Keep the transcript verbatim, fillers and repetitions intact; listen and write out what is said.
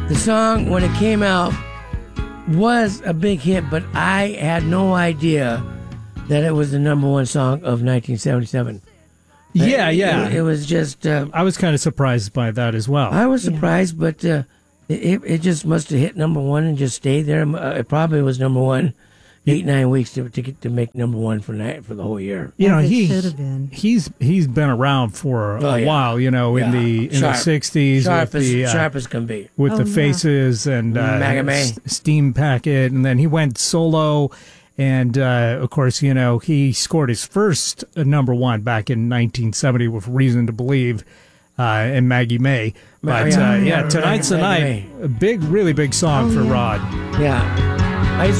the song, when it came out, was a big hit, but I had no idea that it was the number one song of nineteen seventy-seven. Yeah, it, yeah. It, it was just... Uh, I was kind of surprised by that as well. I was surprised, yeah. but uh, it, it just must have hit number one and just stayed there. Uh, it probably was number one eight, nine weeks to to, get, to make number one for night, for the whole year. You know, As it he should have been. he's he's been around for a Oh, yeah. while. You know, Yeah. in the in Sharp. the sixties, Sharp, with as, the uh, sharp as can be. with Oh, the yeah. Faces and uh, Maggie May. S- Steam Packet, and then he went solo. And, uh, of course, you know, he scored his first uh, number one back in nineteen seventy with Reason to Believe uh, and Maggie May. But, yeah. uh, yeah, Yeah, Tonight's the Maggie Night, a big, really big song Oh, for yeah. Rod. Yeah. I used